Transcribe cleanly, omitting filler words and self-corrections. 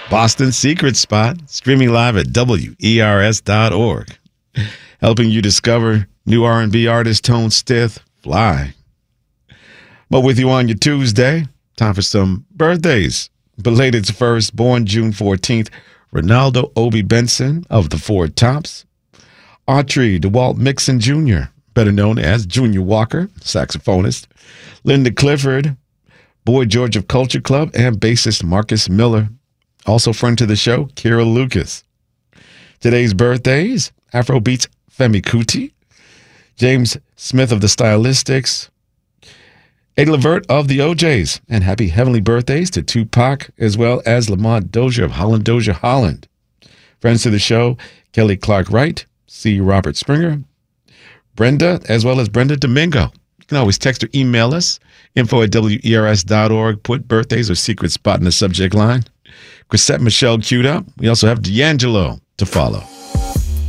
Boston Secret Spot, streaming live at WERS.org. Helping you discover new R&B artist Tone Stith, Fly. But with you on your Tuesday, time for some birthdays. Belated first, born June 14th, Ronaldo Obi Benson of the Four Tops. Autry DeWalt Mixon Jr., better known as Junior Walker, saxophonist. Linda Clifford, Boy George of Culture Club, and bassist Marcus Miller. Also friend to the show, Kira Lucas. Today's birthdays, Afrobeats Femi Kuti, James Smith of the Stylistics, Ada Levert of the OJs, and happy heavenly birthdays to Tupac, as well as Lamont Dozier of Holland Dozier Holland. Friends to the show, Kelly Clark Wright, C. Robert Springer, Brenda, as well as Brenda Domingo. You can always text or email us, info@WERS.org. Put birthdays or secret spot in the subject line. Chrisette Michelle queued up. We also have D'Angelo to follow.